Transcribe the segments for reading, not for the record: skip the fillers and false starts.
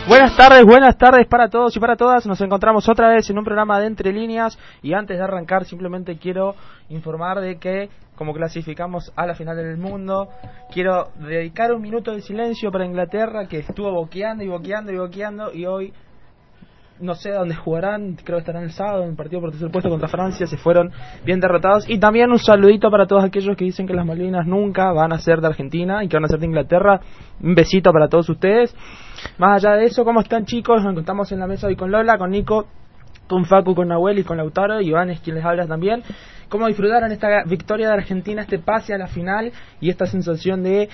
Buenas tardes para todos y para todas. Nos encontramos otra vez en un programa de Entre Líneas y antes de arrancar simplemente quiero informar de que como clasificamos a la final del mundo, quiero dedicar un minuto de silencio para Inglaterra, que estuvo boqueando y hoy no sé a dónde jugarán, creo que estarán el sábado en el partido por tercer puesto contra Francia, se fueron bien derrotados. Y también un saludito para todos aquellos que dicen que las Malvinas nunca van a ser de Argentina y que van a ser de Inglaterra. Un besito para todos ustedes. Más allá de eso, ¿cómo están, chicos? Nos encontramos en la mesa hoy con Lola, con Nico, con Facu, con Nahuel y con Lautaro. Iván es quien les habla también. ¿Cómo disfrutaron esta victoria de Argentina, este pase a la final y esta sensación de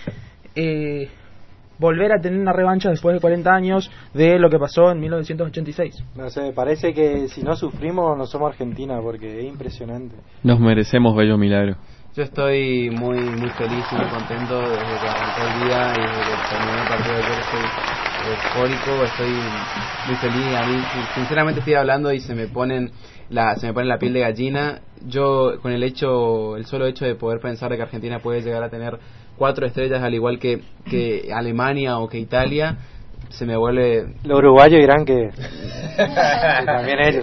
volver a tener una revancha después de 40 años de lo que pasó en 1986? No sé, me parece que si no sufrimos no somos Argentina, porque es impresionante. Nos merecemos bello milagro. Yo estoy muy feliz y muy contento desde que arrancó el día y desde que terminé el partido de ayer. Estoy eufórico, estoy muy feliz. A mí, sinceramente, estoy hablando y se me pone la piel de gallina. Yo, con el solo hecho de poder pensar de que Argentina puede llegar a tener 4 estrellas al igual que Alemania o que Italia, se me vuelve... Los uruguayos dirán que también ellos.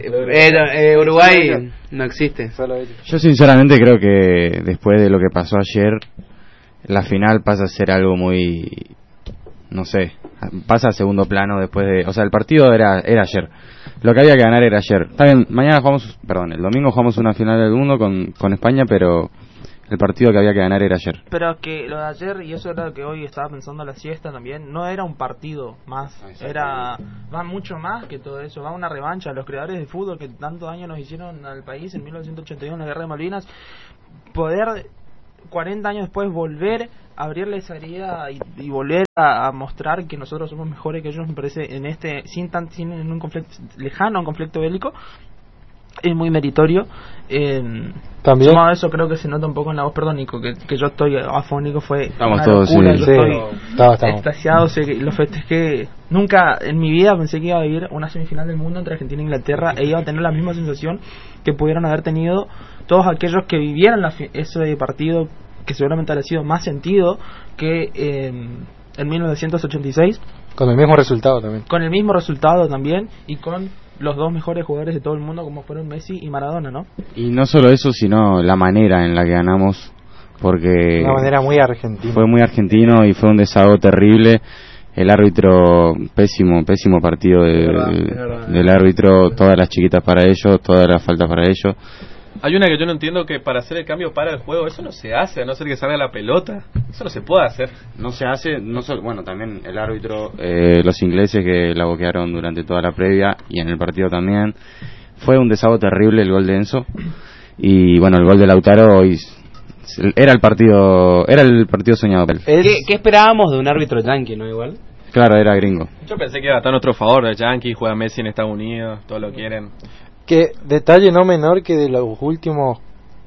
Uruguay no existe. Solo ellos. Yo sinceramente creo que después de lo que pasó ayer, la final pasa a ser algo muy... no sé, pasa a segundo plano después de... O sea, el partido era ayer. Lo que había que ganar era ayer. Está bien, el domingo jugamos una final del mundo con España, pero... el partido que había que ganar era ayer. Pero que lo de ayer, y eso era lo que hoy estaba pensando la siesta también, no era un partido más, va mucho más que todo eso, va una revancha. Los creadores de fútbol que tanto daño nos hicieron al país en 1981 en la Guerra de Malvinas, poder 40 años después volver a abrirle esa herida y volver a mostrar que nosotros somos mejores que ellos, me parece, sin en un conflicto lejano, un conflicto bélico, es muy meritorio. También sumado a eso, creo que se nota un poco en la voz, perdón, Nico, que yo estoy afónico, fue estamos una todos, locura. sí. Yo Estamos. extasiado, lo festejé. Nunca en mi vida pensé que iba a vivir una semifinal del mundo entre Argentina e Inglaterra e iba a tener la misma sensación que pudieron haber tenido todos aquellos que vivieron ese partido, que seguramente habría sido más sentido que en 1986. Con el mismo resultado también. Con el mismo resultado también y con los dos mejores jugadores de todo el mundo como fueron Messi y Maradona, ¿no? Y no solo eso, sino la manera en la que ganamos, porque una manera muy argentina. Fue muy argentino y fue un desahogo terrible. El árbitro, pésimo partido del árbitro, todas las chiquitas para ellos, todas las faltas para ellos. Hay una que yo no entiendo, que para hacer el cambio para el juego, eso no se hace, a no ser que salga la pelota. Eso no se puede hacer. No se hace, también el árbitro, los ingleses que la boquearon durante toda la previa y en el partido también. Fue un desahogo terrible el gol de Enzo. Y bueno, el gol de Lautaro hoy era el partido soñado. ¿Qué esperábamos de un árbitro yankee, no igual? Claro, era gringo. Yo pensé que iba a estar en otro favor de Yankee, juega Messi en Estados Unidos, todo lo quieren. Que detalle no menor que de las últimas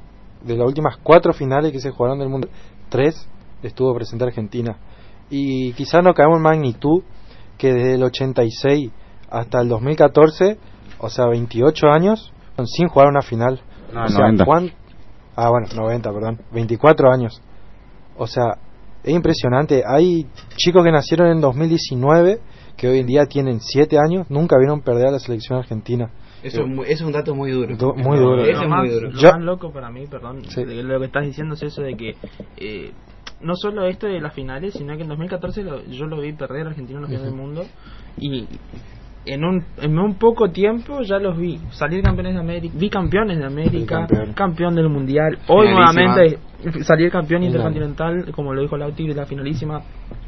4 finales que se jugaron del mundo, 3 estuvo presente Argentina. Y quizás no caemos en magnitud que desde el 86 hasta el 2014, o sea 28 años, sin jugar una final. No, o sea, 90. 24 años. O sea, es impresionante. Hay chicos que nacieron en 2019 que hoy en día tienen 7 años, nunca vieron perder a la selección argentina. Eso es un dato muy duro. Muy duro. Eso es muy duro. Lo más loco para mí, perdón, sí, de lo que estás diciendo es eso de que no solo esto de las finales, sino que en 2014 yo lo vi perder a Argentina en los finales del mundo y en un poco tiempo ya los vi salir campeones de América, vi campeones de América, campeón del mundial, hoy nuevamente salir campeón intercontinental, como lo dijo Lauti, de la finalísima,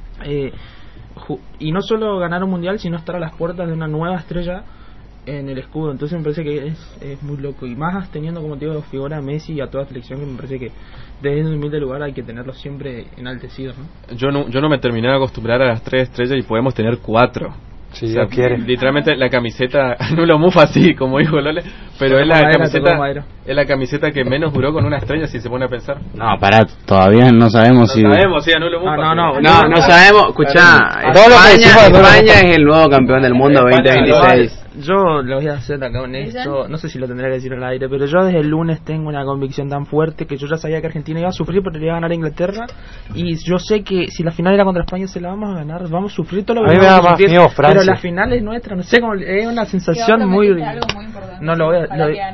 y no solo ganar un mundial, sino estar a las puertas de una nueva estrella en el escudo. Entonces me parece que es muy loco, y más teniendo como te digo figura a Messi y a toda la selección, que me parece que desde un humilde lugar hay que tenerlos siempre enaltecidos, ¿no? Yo no me terminé de acostumbrar a las 3 estrellas y podemos tener 4. Si Dios quiere. Literalmente la camiseta no lo mufa así, como dijo Lole, pero es la camiseta que menos duró con una estrella, si se pone a pensar. No, pará, todavía no sabemos si... No sabemos, sí, no lo mufa. No sabemos, escuchá, España es el nuevo campeón del mundo 2026. Yo lo voy a hacer acá honesto, no sé si lo tendré que decir al aire, pero yo desde el lunes tengo una convicción tan fuerte que yo ya sabía que Argentina iba a sufrir porque le iba a ganar a Inglaterra, y yo sé que si la final era contra España se la vamos a ganar, vamos a sufrir todo lo que vamos a sufrir, pero la final es nuestra, no sé cómo, es una sensación muy... No lo voy a...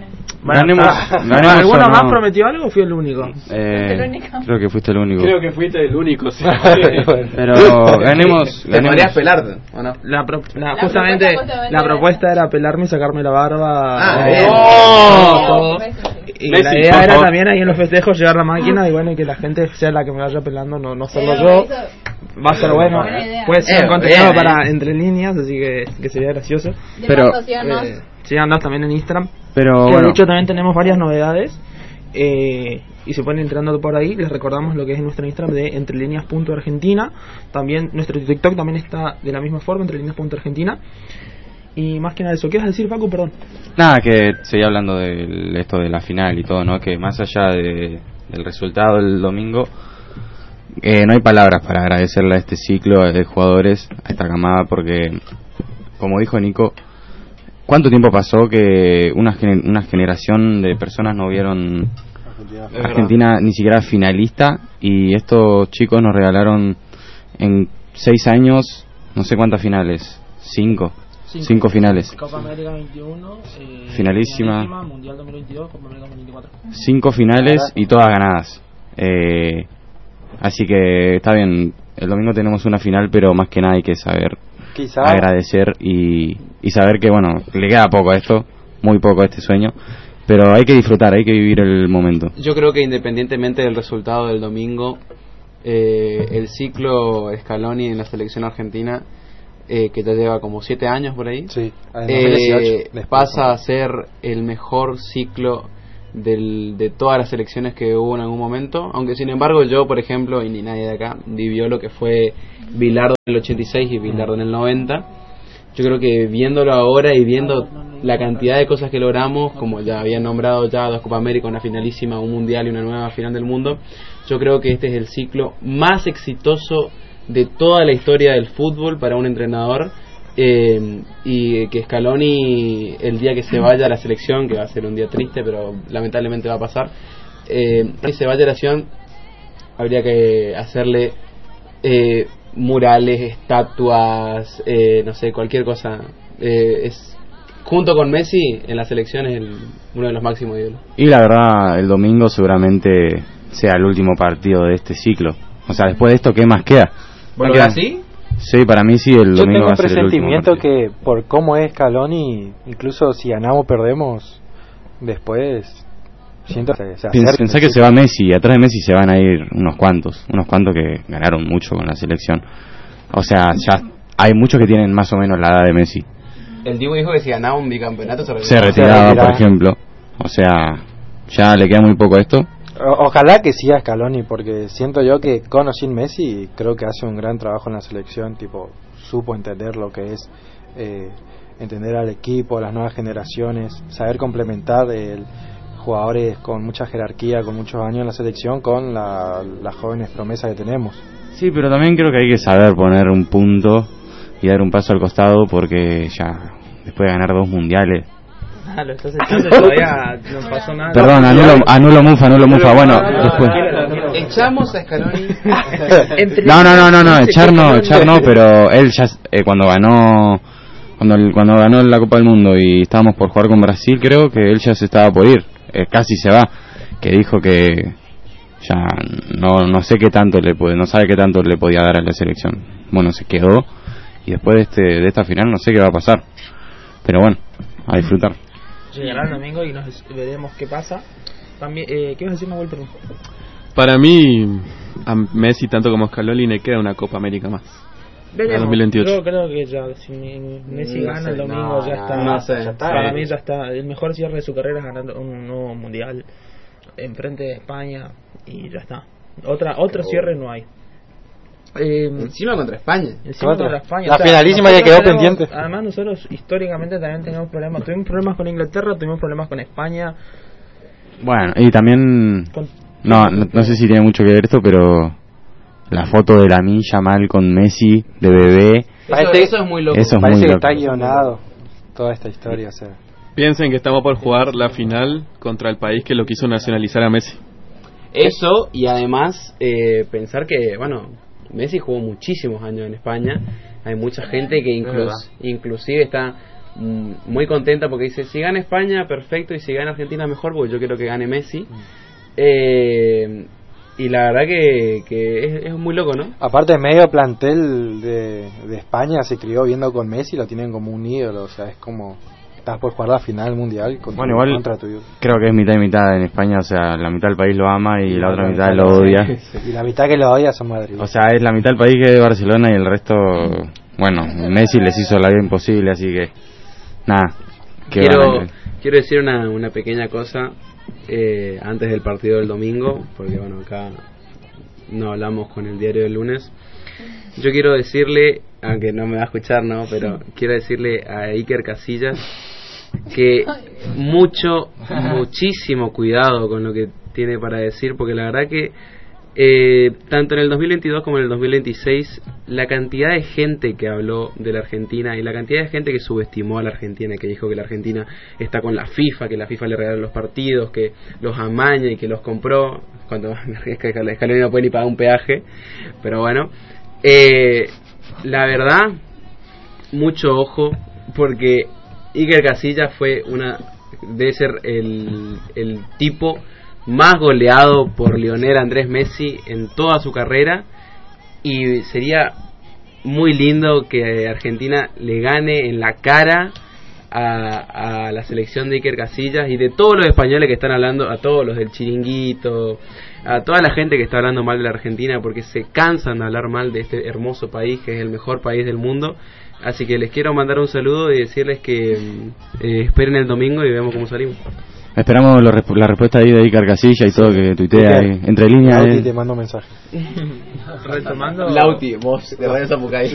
¿Alguno más prometió algo o fui el único? Creo que fuiste el único. Creo que fuiste el único, sí. Pero ganemos. ¿Podrías pelarte o no? Justamente la propuesta era pelarme y sacarme la barba. ¡Oh! Y Messi, la idea era también ahí en los festejos llevar la máquina y bueno, y que la gente sea la que me vaya pelando, no solo yo. Va a ser bueno, puede ser un contenido para entre líneas, así que sería gracioso. Pero síganos también en Instagram. Pero bueno, de hecho también tenemos varias novedades y se pueden entrando por ahí. Les recordamos lo que es nuestro Instagram de entrelíneas.argentina. También nuestro TikTok también está de la misma forma, entrelíneas.argentina. Y más que nada eso, ¿qué vas a decir, Paco? Perdón. Nada, que seguía hablando de esto de la final y todo, ¿no? Que más allá del resultado del domingo, no hay palabras para agradecerle a este ciclo de jugadores, a esta camada, porque, como dijo Nico, ¿cuánto tiempo pasó que una generación de personas no vieron Argentina ni siquiera finalista? Y estos chicos nos regalaron en 6 años, no sé cuántas finales, 5 finales. Copa América 21, finalísima, Mundial 2022, Copa América 2024. 5 finales y todas ganadas. Así que está bien, el domingo tenemos una final, pero más que nada hay que saber agradecer y saber que, bueno, le queda poco a esto, muy poco a este sueño, pero hay que disfrutar, hay que vivir el momento. Yo creo que independientemente del resultado del domingo, el ciclo Scaloni en la selección argentina, que ya lleva como 7 años por ahí, sí, 2018, pasa a ser el mejor ciclo de todas las selecciones que hubo en algún momento, aunque sin embargo yo, por ejemplo, y ni nadie de acá vivió lo que fue Bilardo en el 86 y Bilardo en el 90. Yo creo que viéndolo ahora y viendo la cantidad de cosas que logramos, como ya habían nombrado ya 2 Copa América, una finalísima, un mundial y una nueva final del mundo, yo creo que este es el ciclo más exitoso de toda la historia del fútbol para un entrenador, y que Scaloni, el día que se vaya a la selección, que va a ser un día triste pero lamentablemente va a pasar, que se vaya a la selección, habría que hacerle murales, estatuas, no sé, cualquier cosa. Es junto con Messi en la selección es uno de los máximos ídolos. Y la verdad, el domingo seguramente sea el último partido de este ciclo. O sea, después de esto, ¿qué más queda? ¿Bueno, así? Sí, para mí sí, el domingo va a ser el último. Yo tengo un presentimiento que por cómo es Scaloni, incluso si ganamos o perdemos, después siento que se acerca. Pensá que se va Messi, y atrás de Messi se van a ir unos cuantos que ganaron mucho con la selección. O sea, ya hay muchos que tienen más o menos la edad de Messi. El Dibu dijo que si ganaba un bicampeonato se retiraba, por ejemplo. O sea, ya le queda muy poco a esto. Ojalá que siga Scaloni, porque siento yo que con o sin Messi creo que hace un gran trabajo en la selección, tipo, supo entender lo que es entender al equipo, las nuevas generaciones, saber complementar jugadores con mucha jerarquía, con muchos años en la selección, con las jóvenes promesas que tenemos. Sí, pero también creo que hay que saber poner un punto y dar un paso al costado, porque ya después de ganar 2 mundiales. Entonces todavía no pasó nada. Perdón, anulo Mufa. Bueno, después. Echamos a Scaloni. No, echar no, pero él ya cuando ganó la Copa del Mundo y estábamos por jugar con Brasil, creo que él ya se estaba por ir, casi se va, que dijo que ya no sé qué tanto no sabe qué tanto le podía dar a la selección. Bueno, se quedó y después de esta final no sé qué va a pasar, pero bueno, a disfrutar. Llegará el domingo y veremos qué pasa. También, ¿qué vas a decir, Nahuel? Perdón. Para mí, a Messi tanto como a Scaloni le queda una Copa América más. Veremos. 2028. Yo creo que ya, si Messi gana el domingo, ya está. No sé. Para mí ya está. El mejor cierre de su carrera es ganar un nuevo mundial enfrente de España y ya está. Otro cierre no hay. Encima contra España. La finalísima ya quedó pendiente. Además nosotros históricamente también tenemos problemas. Tuvimos problemas con Inglaterra, tuvimos problemas con España. Bueno, y también no sé si tiene mucho que ver esto, pero la foto de Lamine Yamal con Messi de bebé, eso es muy loco. Parece que está guionado. toda esta historia. O sea, piensen que estamos por jugar la final contra el país que lo quiso nacionalizar a Messi. Eso, y además pensar que, bueno, Messi jugó muchísimos años en España. Hay mucha gente que inclusive está muy contenta porque dice, si gana España, perfecto, y si gana Argentina, mejor, porque yo quiero que gane Messi. Y la verdad que es muy loco, ¿no? Aparte, medio plantel de España se crió viendo con Messi, lo tienen como un ídolo. O sea, es como, estás por jugar la final mundial contra, igual contra tuyo. Creo que es mitad y mitad en España. O sea, la mitad del país lo ama y la otra mitad lo odia. Y la mitad que lo odia son Madrid. O sea, es la mitad del país que es de Barcelona y el resto, bueno, Messi les hizo la vida imposible, así que nada. Quiero decir una pequeña cosa antes del partido del domingo, porque bueno, acá no hablamos con el diario del lunes. Yo quiero decirle, aunque no me va a escuchar, no, pero quiero decirle a Iker Casillas que muchísimo cuidado con lo que tiene para decir, porque la verdad que tanto en el 2022 como en el 2026 la cantidad de gente que habló de la Argentina y la cantidad de gente que subestimó a la Argentina, que dijo que la Argentina está con la FIFA, que la FIFA le regala los partidos, que los amaña y que los compró, cuando es que la Scaloni no puede ni pagar un peaje, pero bueno, la verdad, mucho ojo, porque Iker Casillas debe ser el tipo más goleado por Lionel Andrés Messi en toda su carrera, y sería muy lindo que Argentina le gane en la cara a la selección de Iker Casillas y de todos los españoles que están hablando, a todos los del Chiringuito, a toda la gente que está hablando mal de la Argentina, porque se cansan de hablar mal de este hermoso país que es el mejor país del mundo. Así que les quiero mandar un saludo y decirles que esperen el domingo y veamos cómo salimos. Esperamos la respuesta ahí de Iker Casillas y todo, que tuitea ahí, entre líneas. Lauti te mando un mensaje. Retomando, Lauti, vos de Radio Zapucay.